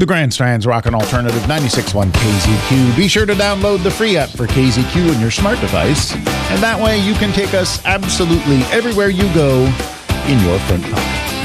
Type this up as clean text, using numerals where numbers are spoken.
The Grand Strand's Rockin' Alternative 96.1 KZQ. Be sure to download the free app for KZQ on your smart device, and that way you can take us absolutely everywhere you go in your front pocket.